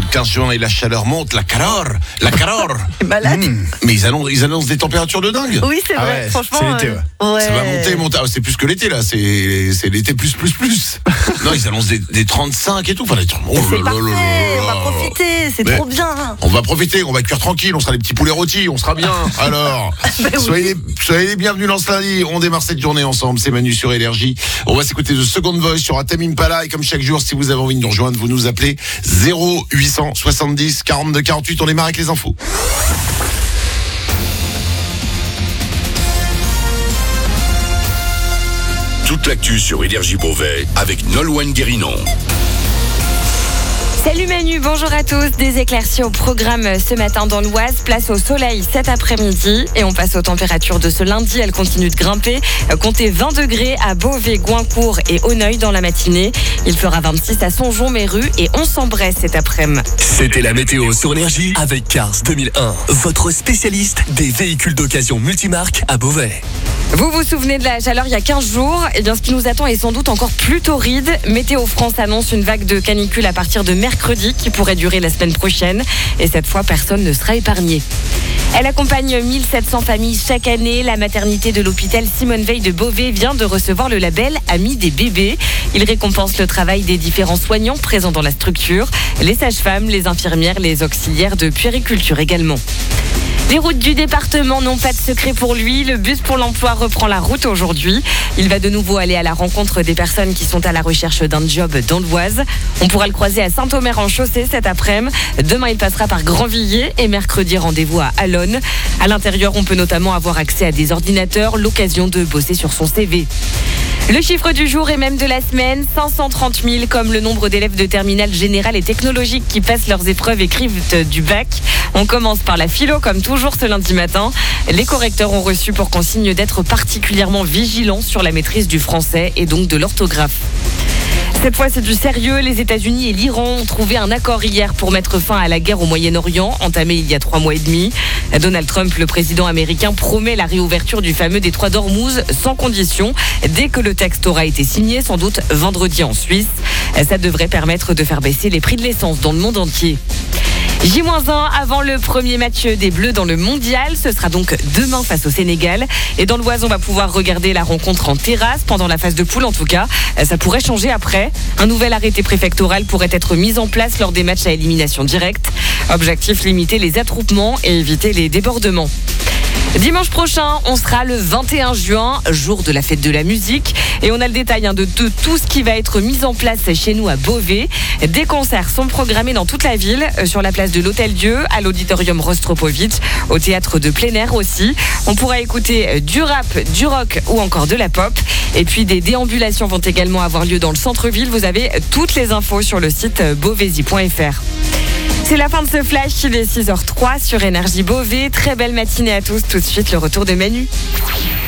15 juin et la chaleur monte, la calor. Malade. Mais ils annoncent des températures de dingue. Oui, c'est vrai. Ouais, Franchement, c'est l'été, ouais. Ça va monter. Ah, c'est plus que l'été là, c'est l'été plus. Non, ils annoncent des 35 et tout. Enfin, C'est parfait, on va profiter, c'est trop bien. On va profiter, on va cuire tranquille, on sera les petits poulets rôtis, on sera bien. Alors, soyez les bienvenus dans ce lundi. On démarre cette journée ensemble, c'est Manu sur Énergie. On va s'écouter The Second Voice sur Tame Impala et comme chaque jour, si vous avez envie de nous rejoindre, vous nous appelez 0870 42 48. On démarre avec les infos. Toute l'actu sur Énergie Beauvais avec Nolwenn Guérinon. Salut Manu, bonjour à tous. Des éclaircies au programme ce matin dans l'Oise. Place au soleil cet après-midi. Et on passe aux températures de ce lundi. Elles continuent de grimper. Comptez 20 degrés à Beauvais, Goincourt et Auneuil dans la matinée. Il fera 26 à Songeon, Méru et Onçambray cet après-midi. C'était la météo sur Énergie avec Cars 2001. Votre spécialiste des véhicules d'occasion multimarques à Beauvais. Vous vous souvenez de la chaleur il y a 15 jours? Eh bien, ce qui nous attend est sans doute encore plus torride. Météo France annonce une vague de canicule à partir de mercredi qui pourrait durer la semaine prochaine. Et cette fois, personne ne sera épargné. Elle accompagne 1700 familles chaque année. La maternité de l'hôpital Simone Veil de Beauvais vient de recevoir le label Amis des bébés. Il récompense le travail des différents soignants présents dans la structure, les sages-femmes, les infirmières, les auxiliaires de puériculture également. Les routes du département n'ont pas de secret pour lui. Le bus pour l'emploi reprend la route aujourd'hui. Il va de nouveau aller à la rencontre des personnes qui sont à la recherche d'un job dans l'Oise. On pourra le croiser à Saint-Omer-en-Chaussée cet après-midi. Demain, il passera par Grandvilliers et mercredi, rendez-vous à Allonne. À l'intérieur, on peut notamment avoir accès à des ordinateurs, l'occasion de bosser sur son CV. Le chiffre du jour et même de la semaine, 530 000 comme le nombre d'élèves de terminale générale et technologique qui passent leurs épreuves écrites du bac. On commence par la philo comme toujours ce lundi matin. Les correcteurs ont reçu pour consigne d'être particulièrement vigilants sur la maîtrise du français et donc de l'orthographe. Cette fois, c'est du sérieux. Les États-Unis et l'Iran ont trouvé un accord hier pour mettre fin à la guerre au Moyen-Orient, entamée il y a 3 mois et demi. Donald Trump, le président américain, promet la réouverture du fameux détroit d'Ormuz sans condition, dès que le texte aura été signé, sans doute vendredi en Suisse. Ça devrait permettre de faire baisser les prix de l'essence dans le monde entier. J-1 avant le premier match des Bleus dans le mondial. Ce sera donc demain face au Sénégal. Et dans l'Oise, on va pouvoir regarder la rencontre en terrasse, pendant la phase de poule en tout cas. Ça pourrait changer après. Un nouvel arrêté préfectoral pourrait être mis en place lors des matchs à élimination directe. Objectif, limiter les attroupements et éviter les débordements. Dimanche prochain, on sera le 21 juin, jour de la fête de la musique. Et on a le détail de tout ce qui va être mis en place chez nous à Beauvais. Des concerts sont programmés dans toute la ville, sur la place de l'Hôtel-Dieu, à l'auditorium Rostropovitch, au théâtre de plein air aussi. On pourra écouter du rap, du rock ou encore de la pop. Et puis des déambulations vont également avoir lieu dans le centre-ville. Vous avez toutes les infos sur le site beauvaisis.fr. C'est la fin de ce flash, il est 6h03 sur Énergie Beauvais. Très belle matinée à tous. Tout de suite, le retour de Manu.